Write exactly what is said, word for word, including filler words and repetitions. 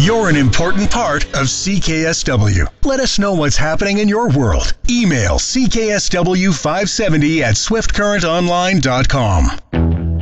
You're an important part of C K S W. Let us know what's happening in your world. Email C K S W five seventy at swift current online dot com.